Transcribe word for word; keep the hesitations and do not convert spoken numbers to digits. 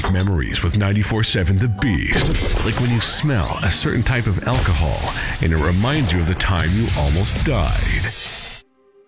Memories with ninety-four seven The Beast. Like when you smell a certain type of alcohol and it reminds you of the time you almost died.